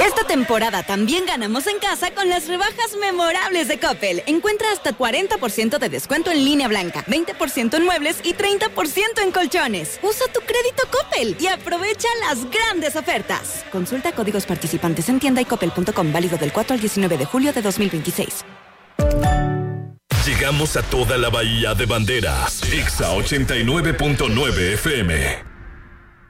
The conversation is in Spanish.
Esta temporada también ganamos en casa con las rebajas memorables de Coppel. Encuentra hasta 40% de descuento en línea blanca, 20% en muebles y 30% en colchones. Usa tu crédito Coppel y aprovecha las grandes ofertas. Consulta códigos participantes en tienda y coppel.com, válido del 4 al 19 de julio de 2026. Llegamos a toda la Bahía de Banderas. Exa 89.9 FM.